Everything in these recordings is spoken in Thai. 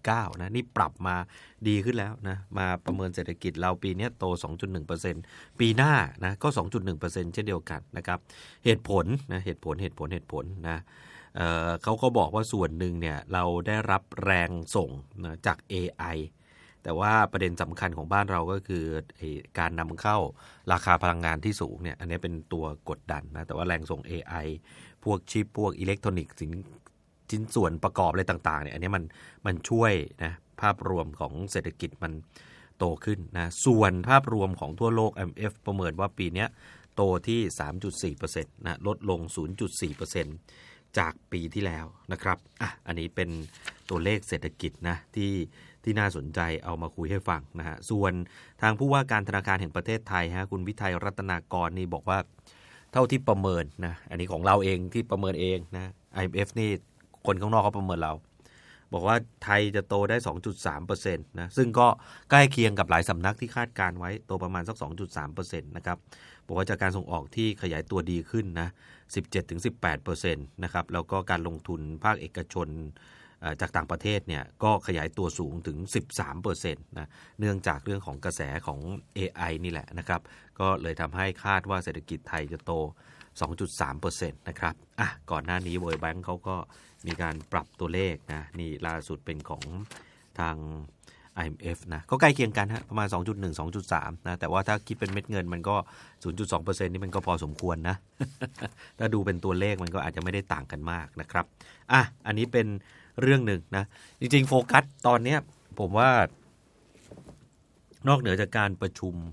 -1.9 นะนี่ปรับมาดีขึ้นแล้วนะมาประเมินเศรษฐกิจเราปีนี้โต 2.1% ปีหน้านะก็ 2.1% เช่นเดียวกันนะครับเหตุผลนะเหตุผลนะเขาก็บอกว่าส่วนหนึ่งเนี่ยเราได้รับแรงส่งนะจาก AI แต่ว่าประเด็นสำคัญของบ้านเราก็คือการนำเข้าราคาพลังงานที่สูงเนี่ยอันนี้เป็นตัวกดดันนะแต่ว่าแรงส่ง AI พวกชิปพวกอิเล็กทรอนิกส์ชิ้นส่วนประกอบอะไรต่างๆเนี่ยอันนี้มันช่วยนะภาพรวมของเศรษฐกิจมันโตขึ้นนะส่วนภาพรวมของทั่วโลก IMF ประเมินว่าปีนี้โตที่ 3.4% นะลดลง 0.4% จากปีที่แล้วนะครับอันนี้เป็นตัวเลขเศรษฐกิจนะที่น่าสนใจเอามาคุยให้ฟังนะฮะส่วนทางผู้ว่าการธนาคารแห่งประเทศไทยฮะคุณวิทัยรัตนากรนี่บอกว่าเท่าที่ประเมินนะอันนี้ของเราเองที่ประเมินเองนะ IMF นี่คนข้างนอกเขาประเมินเราบอกว่าไทยจะโตได้ 2.3% นะซึ่งก็ใกล้เคียงกับหลายสำนักที่คาดการไว้โตประมาณสัก 2.3% นะครับบอกว่าจากการส่งออกที่ขยายตัวดีขึ้นนะ 17-18% นะครับแล้วก็การลงทุนภาคเอกชนจากต่างประเทศเนี่ยก็ขยายตัวสูงถึง 13% นะเนื่องจากเรื่องของกระแสของ AI นี่แหละนะครับก็เลยทำให้คาดว่าเศรษฐกิจไทยจะโต 2.3% นะครับก่อนหน้านี้ World Bank เขาก็มีการปรับตัวเลขนะนี่ล่าสุดเป็นของทาง IMF นะก็ใกล้เคียงกันฮะประมาณ 2.1-2.3 นะแต่ว่าถ้าคิดเป็นเม็ดเงินมันก็ 0.2% นี่มันก็พอสมควรนะ ถ้าดูเป็นตัวเลขมันก็อาจจะไม่ได้ต่างกันมากนะครับอันนี้เป็นเรื่องหนึ่งนะจริงๆโฟกัสตอนนี้ผมว่านอกเหนือจากการประชุม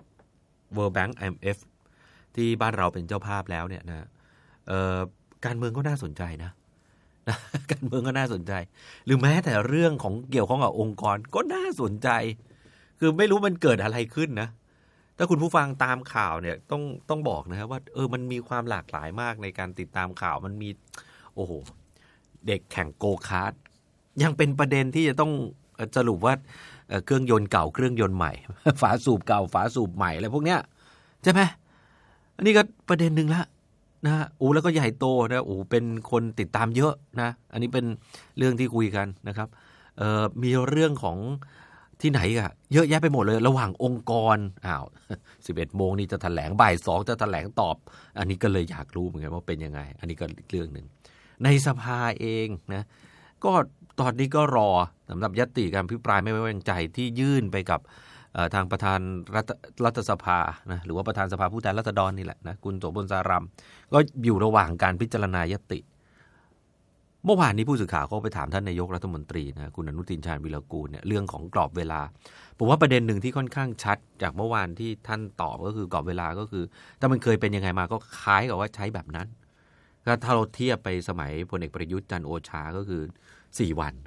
World Bank IMF ที่บ้านเราเป็นเจ้าภาพแล้วเนี่ยนะการเมืองก็น่าสนใจนะการเมืองก็น่าสนใจหรือแม้แต่เรื่องของเกี่ยวข้องกับองค์กรก็น่าสนใจคือไม่รู้มันเกิดอะไรขึ้นนะถ้าคุณผู้ฟังตามข่าวเนี่ยต้องบอกนะครับว่ามันมีความหลากหลายมากในการติดตามข่าวมันมีโอ้โหเด็กแข่งโกคาร์ทยังเป็นประเด็นที่จะต้องสรุปว่าเครื่องยนต์เก่าเครื่องยนต์ใหม่ฝาสูบเก่าฝาสูบใหม่อะไรพวกเนี้ยใช่ไหมอันนี้ก็ประเด็นหนึ่งละนะแล้วก็ใหญ่โตนะเป็นคนติดตามเยอะนะอันนี้เป็นเรื่องที่คุยกันนะครับมีเรื่องของที่ไหนอะเยอะแยะไปหมดเลยระหว่างองค์กร11 โมงนี่จะแถลงบ่าย 2จะแถลงตอบอันนี้ก็เลยอยากรู้เหมือนกันว่าเป็นยังไงอันนี้ก็เรื่องนึงในสภาเองนะก็ตอนนี้ก็รอสำหรับญัตติการอภิปรายไม่ไว้วางใจที่ยื่นไปกับทางประธานรัฐสภานะหรือว่าประธานสภาผู้แทนราษฎรนี่แหละนะคุณโสพลสารัมก็อยู่ระหว่างการพิจารณาญัตติเมื่อวานนี้ผู้สื่อข่าวก็ไปถามท่านนายกรัฐมนตรีนะคุณอนุทินชาญวิรากูลเนี่ยเรื่องของกรอบเวลาผมว่าประเด็นหนึ่งที่ค่อนข้างชัดจากเมื่อวานที่ท่านตอบก็คือกรอบเวลาก็คือถ้ามันเคยเป็นยังไงมาก็คล้ายกับว่าใช้แบบนั้นถ้าเราเทียบไปสมัยพลเอกประยุทธ์จันทร์โอชาก็คือ4 วัน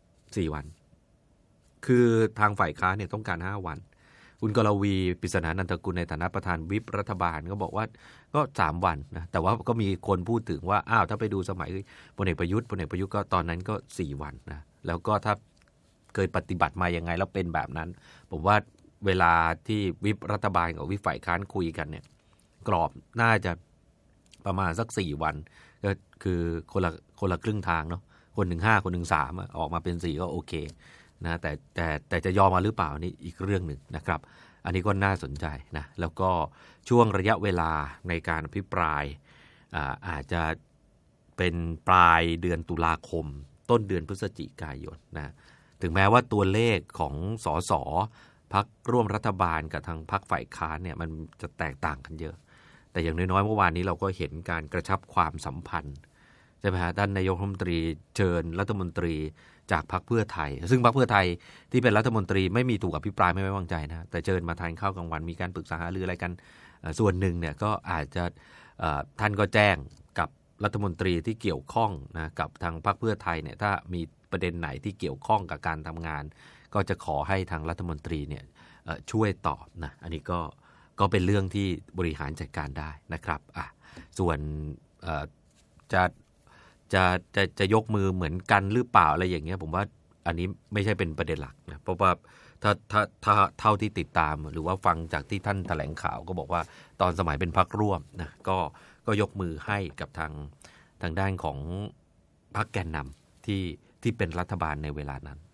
4 วันคือทางฝ่ายค้านเนี่ยต้องการ5 วันคุณกรวีปริศนานันทกุลในฐานะประธานวิปรัฐบาลก็บอกว่าก็3 วันนะแต่ว่าก็มีคนพูดถึงว่าถ้าไปดูสมัยพลเอกประยุทธ์ก็ตอนนั้นก็4 วันนะแล้วก็ถ้าเคยปฏิบัติมายังไงแล้วเป็นแบบนั้นผมว่าเวลาที่วิปรัฐบาลกับวิปฝ่ายค้านคุยกันเนี่ยกรอบน่าจะประมาณสัก4 วันก็คือคนละครึ่งทางเนาะคนหนึ่ง5คนหนึ่ง3ออกมาเป็น4ก็โอเคนะแต่จะยอมมาหรือเปล่านี่อีกเรื่องหนึ่งนะครับอันนี้ก็น่าสนใจนะแล้วก็ช่วงระยะเวลาในการอภิปรายอาจจะเป็นปลายเดือนตุลาคมต้นเดือนพฤศจิกายนนะถึงแม้ว่าตัวเลขของสสพรรคร่วมรัฐบาลกับทางพรรคฝ่ายค้านเนี่ยมันจะแตกต่างกันเยอะแต่อย่างน้อยๆเมื่อวานนี้เราก็เห็นการกระชับความสัมพันธ์ใช่ไหมฮะท่านนายกรัฐมนตรีเชิญรัฐมนตรีจากพรรคเพื่อไทยซึ่งพรรคเพื่อไทยที่เป็นรัฐมนตรีไม่มีถูกอภิปรายไม่ไว้วางใจนะแต่เชิญมาทานข้าวกลางวันมีการปรึกษาหารืออะไรกันส่วนหนึ่งเนี่ยก็อาจจะท่านก็แจ้งกับรัฐมนตรีที่เกี่ยวข้องนะกับทางพรรคเพื่อไทยเนี่ยถ้ามีประเด็นไหนที่เกี่ยวข้องกับการทำงานก็จะขอให้ทางรัฐมนตรีเนี่ยช่วยตอบนะอันนี้ก็เป็นเรื่องที่บริหารจัดการได้นะครับส่วนจะยกมือเหมือนกันหรือเปล่าอะไรอย่างเงี้ยผมว่าอันนี้ไม่ใช่เป็นประเด็นหลักนะเพราะว่าถ้าเท่าที่ติดตามหรือว่าฟังจากที่ท่านแถลงข่าวก็บอกว่าตอนสมัยเป็นพรรคร่วมนะก็ยกมือให้กับทางด้านของพรรคแกนนำที่เป็นรัฐบาลในเวลานั้น